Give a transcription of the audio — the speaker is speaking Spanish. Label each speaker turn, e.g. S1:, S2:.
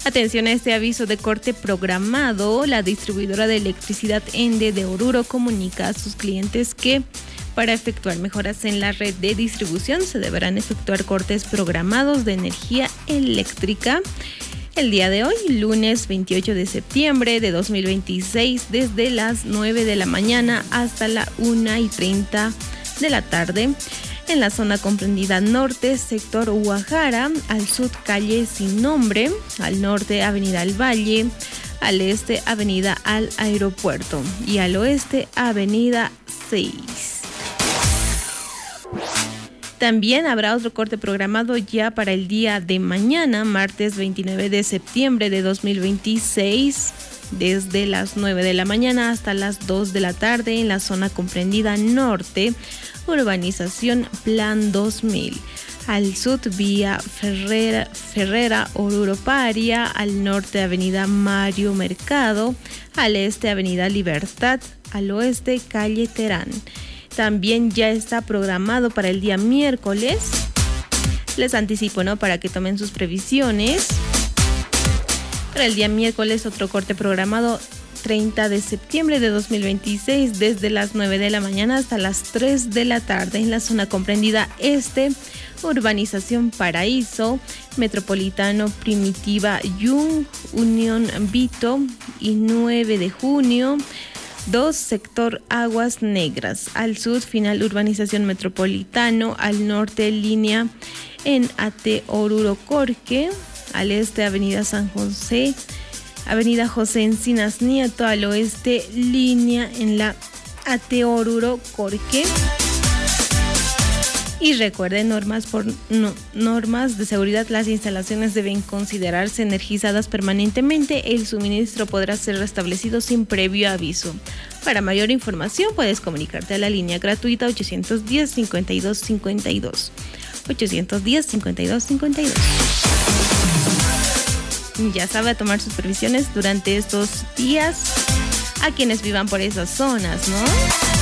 S1: Atención a este aviso de corte programado. La distribuidora de electricidad Ende de Oruro comunica a sus clientes que para efectuar mejoras en la red de distribución se deberán efectuar cortes programados de energía eléctrica el día de hoy, lunes 28 de septiembre de 2026, desde las 9 de la mañana hasta la 1:30 de la tarde. En la zona comprendida norte, sector Guajara, al sur calle Sin Nombre, al norte avenida El Valle, al este avenida Al Aeropuerto y al oeste avenida 6. También habrá otro corte programado ya para el día de mañana, martes 29 de septiembre de 2026, desde las 9 de la mañana hasta las 2 de la tarde en la zona comprendida norte, urbanización Plan 2000. Al sur, vía Ferrera Oruro Paria, al norte, avenida Mario Mercado, al este, avenida Libertad, al oeste, calle Terán. También ya está programado para el día miércoles. Les anticipo, ¿no? Para que tomen sus previsiones. Para el día miércoles, otro corte programado 30 de septiembre de 2026, desde las 9 de la mañana hasta las 3 de la tarde en la zona comprendida este, urbanización Paraíso, Metropolitano Primitiva Yung, Unión Vito y 9 de junio. 2, sector Aguas Negras. Al sur, final urbanización Metropolitano. Al norte, línea en AT Oruro Corque. Al este, avenida San José, avenida José Encinas Nieto. Al oeste, línea en la AT Oruro Corque. Y recuerden, normas de seguridad, las instalaciones deben considerarse energizadas permanentemente. El suministro podrá ser restablecido sin previo aviso. Para mayor información puedes comunicarte a la línea gratuita 810-5252. 810-5252. Ya sabe, tomar sus previsiones durante estos días a quienes vivan por esas zonas, ¿no?